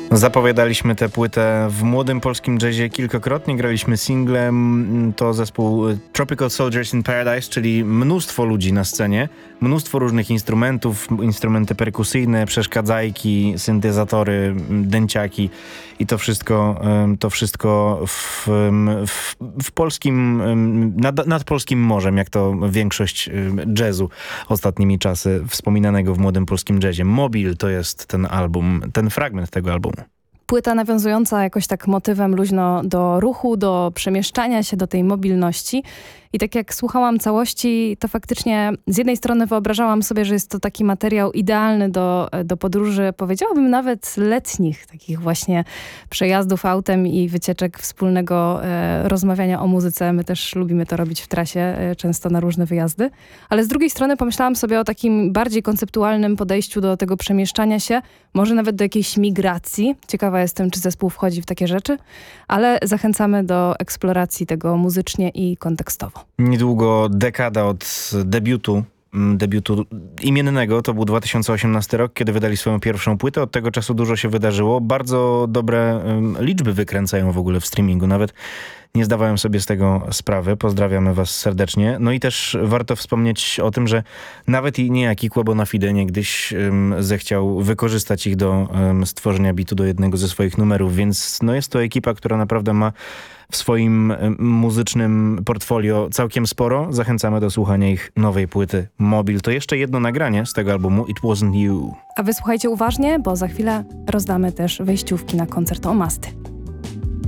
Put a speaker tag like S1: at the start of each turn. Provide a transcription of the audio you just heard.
S1: Zapowiadaliśmy tę płytę w młodym polskim jazzie kilkakrotnie, graliśmy singlem, to zespół Tropical Soldiers in Paradise, czyli mnóstwo ludzi na scenie, mnóstwo różnych instrumentów, instrumenty perkusyjne, przeszkadzajki, syntezatory, dęciaki i to wszystko w polskim, nad polskim morzem, jak to większość jazzu ostatnimi czasy wspominanego w młodym polskim jazzie. Mobil to jest ten album, ten fragment tego albumu.
S2: Płyta nawiązująca jakoś tak motywem luźno do ruchu, do przemieszczania się, do tej mobilności. I tak jak słuchałam całości, to faktycznie z jednej strony wyobrażałam sobie, że jest to taki materiał idealny do podróży, powiedziałabym nawet letnich, takich właśnie przejazdów autem i wycieczek wspólnego rozmawiania o muzyce. My też lubimy to robić w trasie, często na różne wyjazdy. Ale z drugiej strony pomyślałam sobie o takim bardziej konceptualnym podejściu do tego przemieszczania się, może nawet do jakiejś migracji. Ciekawa jestem, czy zespół wchodzi w takie rzeczy, ale zachęcamy do eksploracji tego muzycznie i kontekstowo.
S1: Niedługo dekada od debiutu imiennego, to był 2018 rok, kiedy wydali swoją pierwszą płytę. Od tego czasu dużo się wydarzyło. Bardzo dobre liczby wykręcają w ogóle w streamingu. Nawet nie zdawałem sobie z tego sprawy. Pozdrawiamy was serdecznie. No i też warto wspomnieć o tym, że nawet i niejaki Quebo na Fide niegdyś zechciał wykorzystać ich do stworzenia bitu do jednego ze swoich numerów, więc no jest to ekipa, która naprawdę ma w swoim muzycznym portfolio całkiem sporo. Zachęcamy do słuchania ich nowej płyty Mobil. To jeszcze jedno nagranie z tego albumu It Wasn't You.
S2: A wysłuchajcie uważnie, bo za chwilę rozdamy też wejściówki na koncert Omasty.